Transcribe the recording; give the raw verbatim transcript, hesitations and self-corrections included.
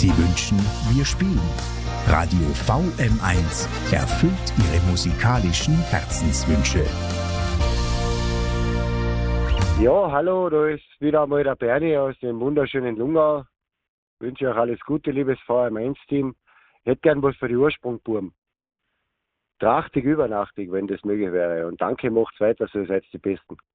Sie wünschen, wir spielen. Radio V M eins erfüllt Ihre musikalischen Herzenswünsche. Ja, hallo, da ist wieder einmal der Bernie aus dem wunderschönen Lungau. Ich wünsche euch alles Gute, liebes V M eins Team. Ich hätte gern was für die Ursprungbuben. Trachtig, übernachtig, wenn das möglich wäre. Und danke, macht's weiter, so seid die Besten.